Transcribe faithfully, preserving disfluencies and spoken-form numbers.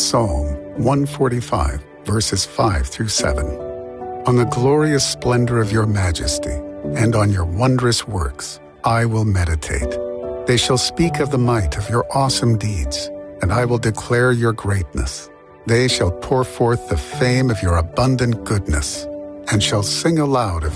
Psalm one forty-five, verses five through seven. On the glorious splendor of your majesty and on your wondrous works I will meditate. They shall speak of the might of your awesome deeds, and I will declare your greatness. They shall pour forth the fame of your abundant goodness, and shall sing aloud of